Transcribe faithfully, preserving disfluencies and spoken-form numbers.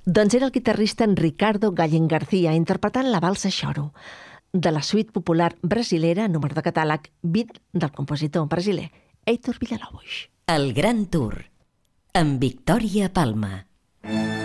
Doncs era el guitarrista en Ricardo Gallen García interpretant la valsa Xoro, de la suite popular brasilera, número de catàleg vint del compositor brasiler Heitor Villa-Lobos. El Gran Tour, amb Victòria Palma.